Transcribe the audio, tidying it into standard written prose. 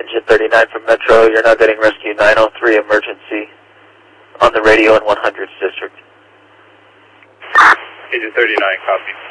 Engine 39 from Metro. You're now getting rescue 903 emergency on the radio in 100's district. Engine 39, copy.